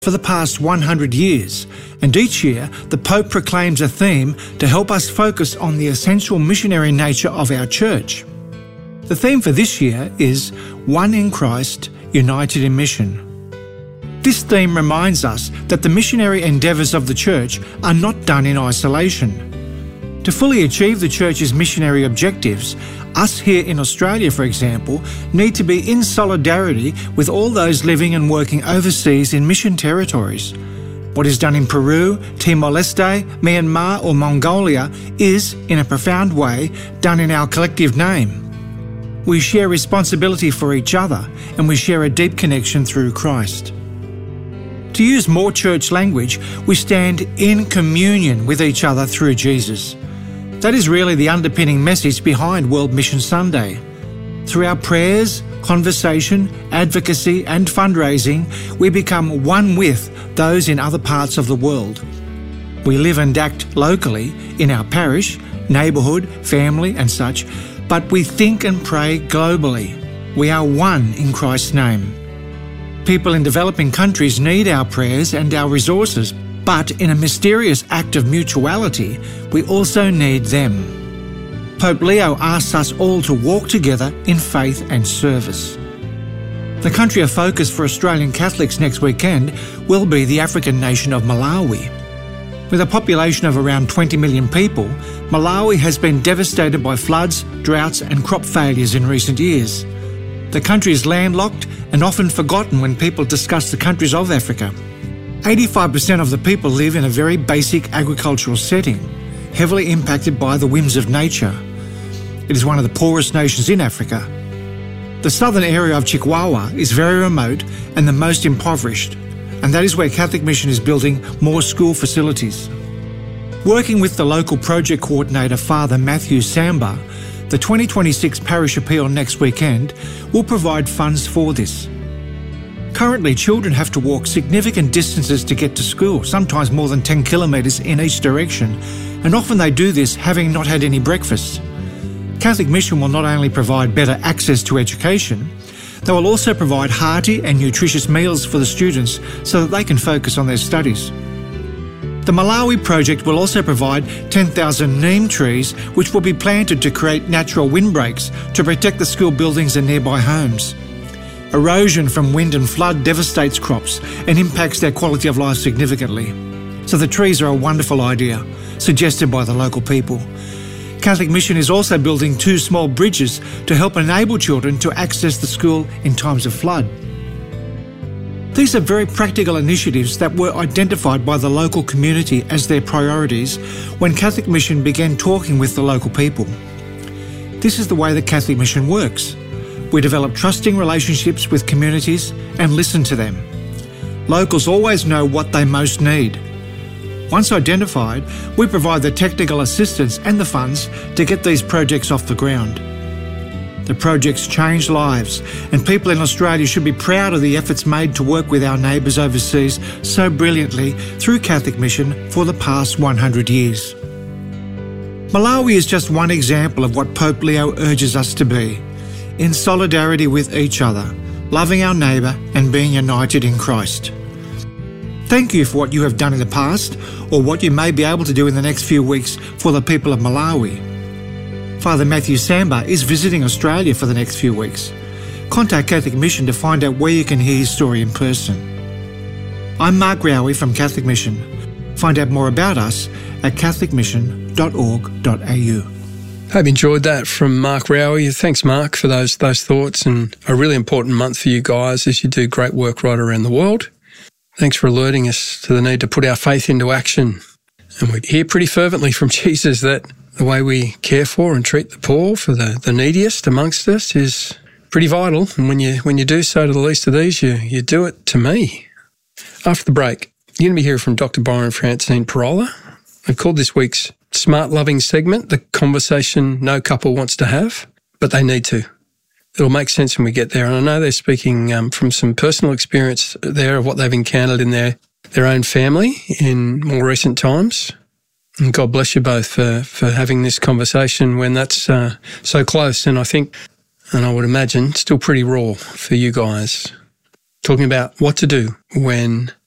for the past 100 years, and each year the Pope proclaims a theme to help us focus on the essential missionary nature of our church. The theme for this year is One in Christ, United in Mission. This theme reminds us that the missionary endeavours of the church are not done in isolation. To fully achieve the church's missionary objectives, us here in Australia, for example, need to be in solidarity with all those living and working overseas in mission territories. What is done in Peru, Timor-Leste, Myanmar or Mongolia is, in a profound way, done in our collective name. We share responsibility for each other, and we share a deep connection through Christ. To use more church language, we stand in communion with each other through Jesus. That is really the underpinning message behind World Mission Sunday. Through our prayers, conversation, advocacy and fundraising, we become one with those in other parts of the world. We live and act locally in our parish, neighbourhood, family and such, but we think and pray globally. We are one in Christ's name. People in developing countries need our prayers and our resources, but in a mysterious act of mutuality, we also need them. Pope Leo asks us all to walk together in faith and service. The country of focus for Australian Catholics next weekend will be the African nation of Malawi. With a population of around 20 million people, Malawi has been devastated by floods, droughts and crop failures in recent years. The country is landlocked and often forgotten when people discuss the countries of Africa. 85% of the people live in a very basic agricultural setting, heavily impacted by the whims of nature. It is one of the poorest nations in Africa. The southern area of Chikwawa is very remote and the most impoverished, and that is where Catholic Mission is building more school facilities. Working with the local project coordinator, Father Matthew Samba, the 2026 Parish Appeal next weekend will provide funds for this. Currently, children have to walk significant distances to get to school, sometimes more than 10 kilometres in each direction, and often they do this having not had any breakfast. Catholic Mission will not only provide better access to education, they will also provide hearty and nutritious meals for the students so that they can focus on their studies. The Malawi project will also provide 10,000 neem trees which will be planted to create natural windbreaks to protect the school buildings and nearby homes. Erosion from wind and flood devastates crops and impacts their quality of life significantly. So the trees are a wonderful idea, suggested by the local people. Catholic Mission is also building 2 small bridges to help enable children to access the school in times of flood. These are very practical initiatives that were identified by the local community as their priorities when Catholic Mission began talking with the local people. This is the way that Catholic Mission works. We develop trusting relationships with communities and listen to them. Locals always know what they most need. Once identified, we provide the technical assistance and the funds to get these projects off the ground. The projects change lives, and people in Australia should be proud of the efforts made to work with our neighbours overseas so brilliantly through Catholic Mission for the past 100 years. Malawi is just one example of what Pope Leo urges us to be, in solidarity with each other, loving our neighbour and being united in Christ. Thank you for what you have done in the past or what you may be able to do in the next few weeks for the people of Malawi. Father Matthew Samba is visiting Australia for the next few weeks. Contact Catholic Mission to find out where you can hear his story in person. I'm Mark Rowie from Catholic Mission. Find out more about us at catholicmission.org.au. Hope you enjoyed that from Mark Rowie. Thanks, Mark, for those thoughts, and a really important month for you guys as you do great work right around the world. Thanks for alerting us to the need to put our faith into action. And we hear pretty fervently from Jesus that the way we care for and treat the poor, for the neediest amongst us, is pretty vital. And when you do so to the least of these, you do it to me. After the break, you're going to be hearing from Dr. Byron Francine Parola. I've called this week's Smart Loving segment the conversation no couple wants to have, but they need to. It'll make sense when we get there. And I know they're speaking from some personal experience there of what they've encountered in their own family in more recent times. And God bless you both for having this conversation when that's so close. And I think, and I would imagine, still pretty raw for you guys. Talking about what to do when